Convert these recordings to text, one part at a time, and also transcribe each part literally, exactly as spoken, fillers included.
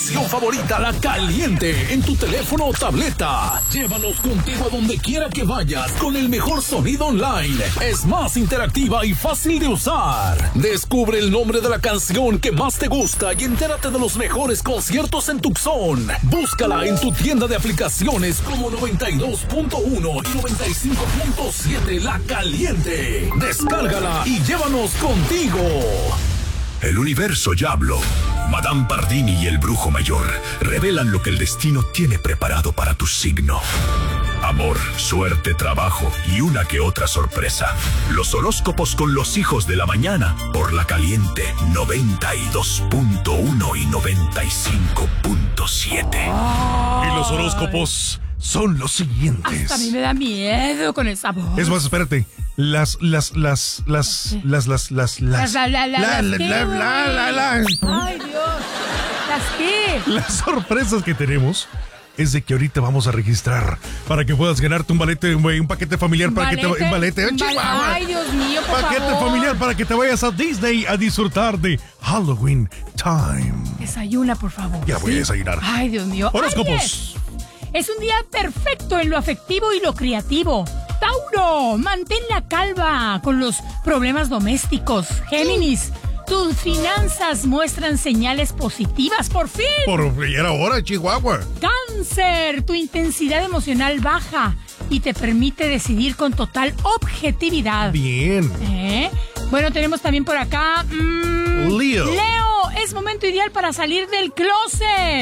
canción favorita, La Caliente, en tu teléfono o tableta. Llévanos contigo a donde quiera que vayas con el mejor sonido online. Es más interactiva y fácil de usar. Descubre el nombre de la canción que más te gusta y entérate de los mejores conciertos en Tucson. Búscala en tu tienda de aplicaciones como noventa y dos punto uno y noventa y cinco punto siete La Caliente. Descárgala y llévanos contigo. El universo ya habló. Madame Pardini y el brujo mayor revelan lo que el destino tiene preparado para tu signo. Amor, suerte, trabajo y una que otra sorpresa. Los horóscopos con los hijos de la mañana por La Caliente noventa y dos punto uno y noventa y cinco punto siete. Y los horóscopos son los siguientes. Hasta a mí me da miedo con esa voz. Es más, espérate. Las, las, las, las, las, las, las, las, la, la, la, la, las la, qué, la, la, la, la. Ay, Dios. ¿Las qué? Las sorpresas que tenemos es de que ahorita vamos a registrar para que puedas ganarte un balete, un, un paquete familiar ¿Un para balete? que te un balete, ¿Un Chihuahua. Ay, Dios mío, por Paquete favor. familiar para que te vayas a Disney a disfrutar de Halloween Time. Desayuna, por favor. Ya voy a desayunar. Ay, Dios mío. Horóscopos. Es un día perfecto en lo afectivo y lo creativo. Tauro, mantén la calma con los problemas domésticos. Géminis, tus finanzas muestran señales positivas, por fin. Por ya era hora, Chihuahua. Cáncer, tu intensidad emocional baja y te permite decidir con total objetividad. Bien. ¿Eh? Bueno, tenemos también por acá... Mmm, Leo. Leo, es momento ideal para salir del closet.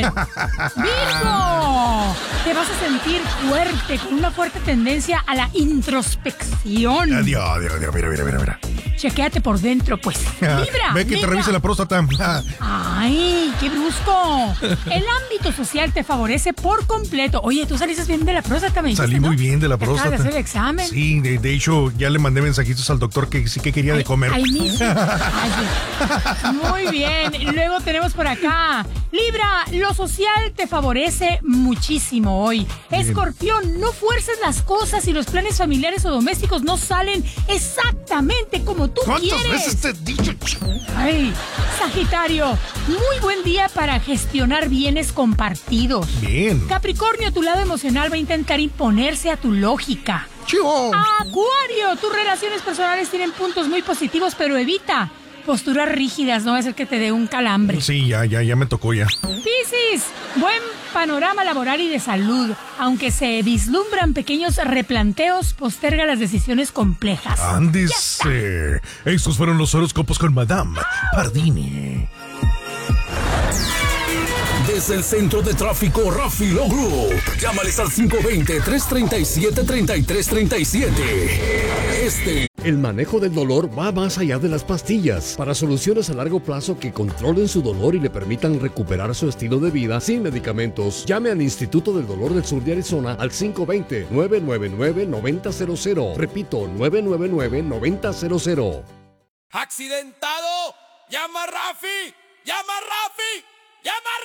Virgo, te vas a sentir fuerte, con una fuerte tendencia a la introspección. Adiós, adiós, adiós, mira, mira, mira, mira. Chequéate por dentro, pues. Libra. Ve que Libra. te revise la próstata. Ay, qué brusco. El ámbito social te favorece por completo. Oye, tú saliste bien de la próstata, me dijiste, Salí muy ¿no? bien de la Te acabas próstata. de hacer el examen. Sí, de, de hecho, ya le mandé mensajitos al doctor que sí que quería de comer. Ay, mismo. Ay, sí. Muy bien. Luego tenemos por acá. Libra, lo social te favorece muchísimo hoy. Bien. Escorpión, no fuerces las cosas y los planes familiares o domésticos no salen exactamente como tú ¿Cuántas quieres. veces te he dicho? Ay, Sagitario, muy buen día para gestionar bienes compartidos. Bien. Capricornio, tu lado emocional va a intentar imponerse a tu lógica. Chivo. Acuario, tus relaciones personales tienen puntos muy positivos, pero evita posturas rígidas, no va a ser que te dé un calambre. Sí, ya, ya, ya me tocó ya. Piscis, buen panorama laboral y de salud. Aunque se vislumbran pequeños replanteos, posterga las decisiones complejas. Ándese. Estos fueron los horóscopos con Madame Pardini. Desde el centro de tráfico Rafi Law Group. Llámales al cinco dos cero, tres tres siete, tres tres tres siete. Este. El manejo del dolor va más allá de las pastillas. Para soluciones a largo plazo que controlen su dolor y le permitan recuperar su estilo de vida sin medicamentos, llame al Instituto del Dolor del Sur de Arizona al cinco dos cero, nueve nueve nueve, nueve cero cero cero. Repito, nueve nueve nueve, nueve cero cero. ¡Accidentado! ¡Llama a Rafi! ¡Llama a Rafi! ¡Llama a